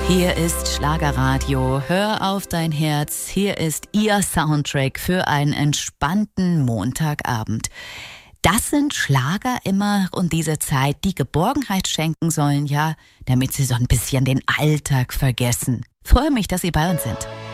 Hier ist Schlagerradio. Hör auf dein Herz. Hier ist Ihr Soundtrack für einen entspannten Montagabend. Das sind Schlager immer und diese Zeit, die Geborgenheit schenken sollen, ja, damit Sie so ein bisschen den Alltag vergessen. Freue mich, dass Sie bei uns sind.